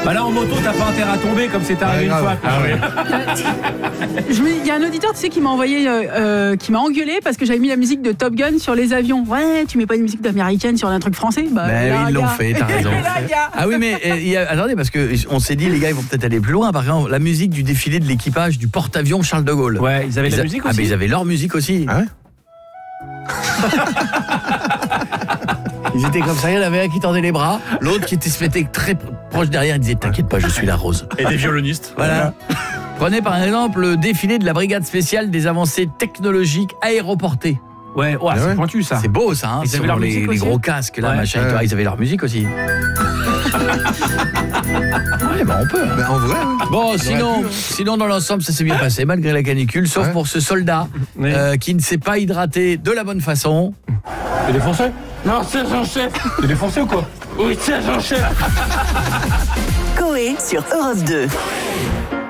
Bah là en moto t'as pas intérêt à tomber comme c'est arrivé une fois. Ah ouais. Il y a un auditeur, tu sais, qui m'a envoyé, qui m'a engueulé parce que j'avais mis la musique de Top Gun sur les avions. Ouais, tu mets pas une musique américaine sur un truc français. Bah, ils l'ont fait, t'as raison. Ah oui, mais attendez, parce que on s'est dit, les gars, ils vont peut-être aller plus loin. Par exemple, la musique du défilé de l'équipage du porte-avions Charles de Gaulle. Ouais, ils avaient de la musique aussi. Ah, mais ils avaient leur musique aussi. Ah ouais. Ils étaient comme ça, il y en avait un qui tendait les bras, l'autre qui se mettait très proche derrière, il disait t'inquiète pas, je suis la rose. Et des violonistes. Voilà. Prenez par exemple le défilé de la brigade spéciale des avancées technologiques aéroportées. Ouais, c'est pointu ça. C'est beau ça, hein, Ils avaient leur musique les aussi gros casques là, ouais. machin, ils avaient leur musique aussi. Ouais, bah on peut. Hein. En vrai, ouais. Bon, sinon dans l'ensemble, ça s'est bien passé malgré la canicule, sauf pour ce soldat qui ne s'est pas hydraté de la bonne façon. C'est des Français? Non, c'est un chef. C'est des Français ou quoi? Oui, c'est un chef. Coé sur Europe 2.